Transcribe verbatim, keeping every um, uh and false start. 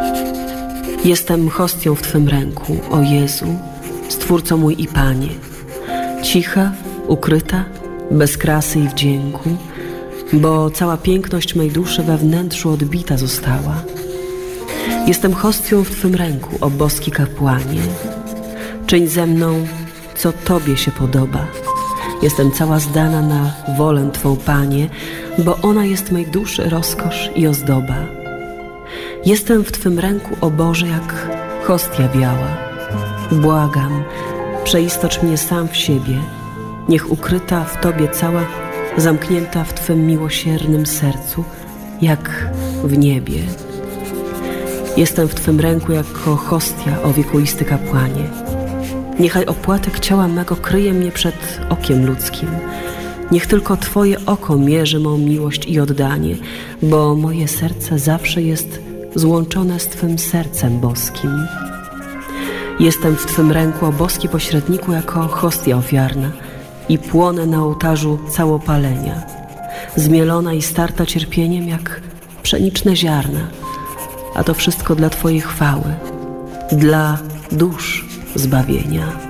Jestem hostią w Twym ręku, o Jezu, Stwórco mój i Panie. Cicha, ukryta, bez krasy i wdzięku, bo cała piękność mej duszy we wnętrzu odbita została. Jestem hostią w Twym ręku, o boski kapłanie. Czyń ze mną, co Tobie się podoba. Jestem cała zdana na wolę Twą, Panie, bo ona jest mej duszy rozkosz i ozdoba. Jestem w Twym ręku, o Boże, jak hostia biała. Błagam, przeistocz mnie sam w siebie. Niech ukryta w Tobie cała, zamknięta w Twym miłosiernym sercu, jak w niebie. Jestem w Twym ręku jako hostia, o wiekuisty kapłanie. Niechaj opłatek ciała mego kryje mnie przed okiem ludzkim. Niech tylko Twoje oko mierzy mą miłość i oddanie, bo moje serce zawsze jest złączone z Twym sercem boskim. Jestem w Twym ręku, o boski pośredniku, jako hostia ofiarna i płonę na ołtarzu całopalenia, zmielona i starta cierpieniem jak pszeniczne ziarna, a to wszystko dla Twojej chwały, dla dusz zbawienia.